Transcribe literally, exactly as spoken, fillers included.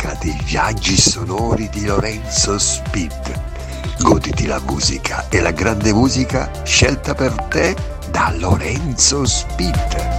musica dei viaggi sonori di Lorenzo Speed. Goditi la musica e la grande musica scelta per te da Lorenzo Speed.